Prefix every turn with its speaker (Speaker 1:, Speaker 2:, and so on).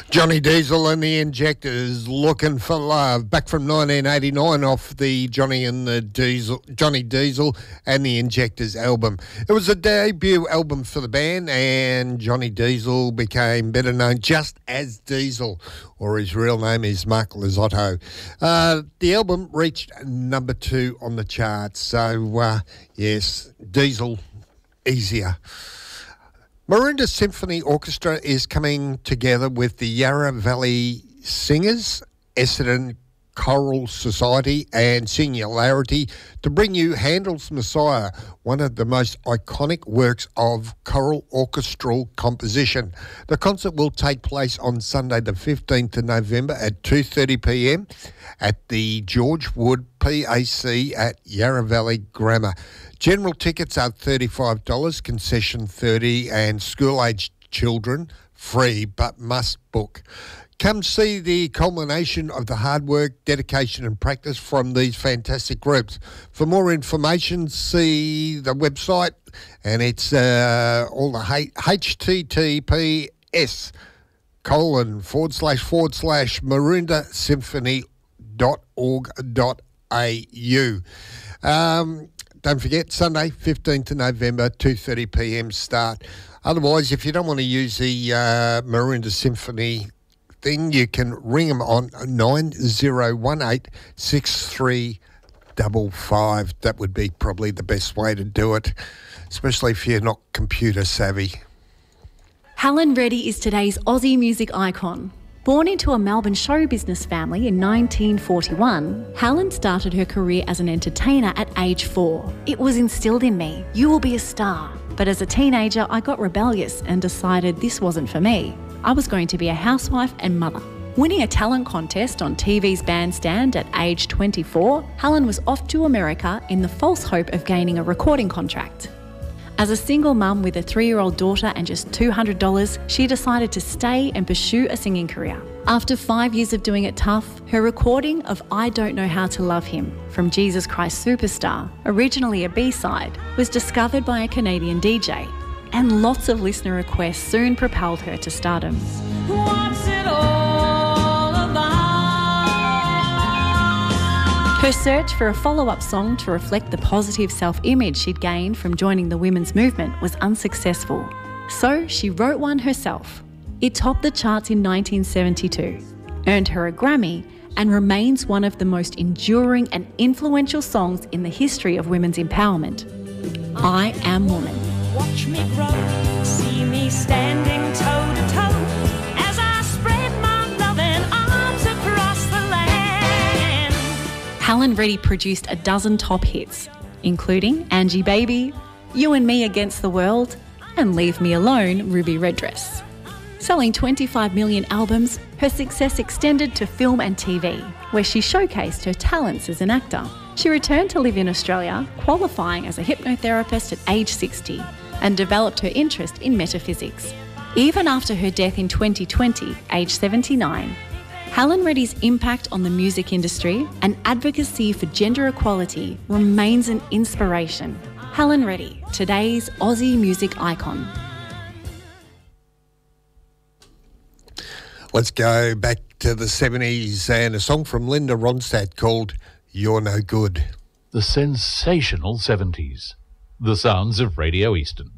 Speaker 1: Johnny Diesel and the Injectors, Looking for Love, back from 1989 off the Johnny Diesel and the Injectors album. It was a debut album for the band, and Johnny Diesel became better known just as Diesel, or his real name is Mark Lizzotto. The album reached number 2 on the charts, so yes, Diesel, easier. Maroondah Symphony Orchestra is coming together with the Yarra Valley Singers, Essendon Choral Society and Singularity to bring you Handel's Messiah, one of the most iconic works of choral orchestral composition. The concert will take place on Sunday the 15th of November at 2:30pm at the George Wood PAC at Yarra Valley Grammar. General tickets are $35, concession $30, and school-aged children free but must book. Come see the culmination of the hard work, dedication and practice from these fantastic groups. For more information, see the website, and it's all the https://maroondahtsymphony.org.au. Don't forget, Sunday, 15th of November, 2:30pm start. Otherwise, if you don't want to use the Maroondah Symphony thing, you can ring them on 90186355. That would be probably the best way to do it, especially if you're not computer savvy.
Speaker 2: Helen Reddy is today's Aussie music icon. Born into a Melbourne show business family in 1941, Helen started her career as an entertainer at age 4. It was instilled in me, you will be a star. But as a teenager, I got rebellious and decided this wasn't for me. I was going to be a housewife and mother. Winning a talent contest on TV's Bandstand at age 24, Helen was off to America in the false hope of gaining a recording contract. As a single mum with a 3-year-old daughter and just $200, she decided to stay and pursue a singing career. After 5 years of doing it tough, her recording of I Don't Know How to Love Him from Jesus Christ Superstar, originally a B-side, was discovered by a Canadian DJ, and lots of listener requests soon propelled her to stardom.
Speaker 3: What's it all about?
Speaker 2: Her search for a follow-up song to reflect the positive self-image she'd gained from joining the women's movement was unsuccessful. So she wrote one herself. It topped the charts in 1972, earned her a Grammy, and remains one of the most enduring and influential songs in the history of women's empowerment. I Am Woman.
Speaker 3: Watch me grow, see me standing toe to toe as I spread my loving arms across the land.
Speaker 2: Helen Reddy produced a dozen top hits, including Angie Baby, You and Me Against the World, and Leave Me Alone, Ruby Red Dress. Selling 25 million albums, her success extended to film and TV, where she showcased her talents as an actor. She returned to live in Australia, qualifying as a hypnotherapist at age 60, and developed her interest in metaphysics. Even after her death in 2020, age 79, Helen Reddy's impact on the music industry and advocacy for gender equality remains an inspiration. Helen Reddy, today's Aussie music icon.
Speaker 1: Let's go back to the 70s and a song from Linda Ronstadt called You're No Good.
Speaker 4: The sensational 70s. The sounds of Radio Eastern.